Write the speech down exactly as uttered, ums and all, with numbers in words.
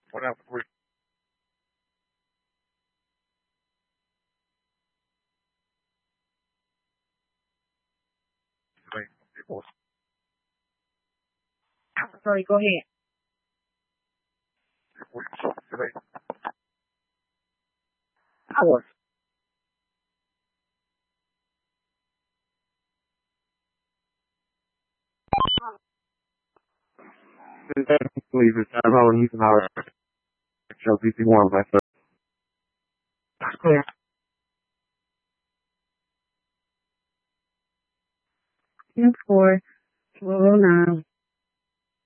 What happened? We today. People Sorry, go ahead. we saw today. Hours. Please, it's time how he's an hour. Chelsea C one by first. Clear. Ten four twelve oh nine.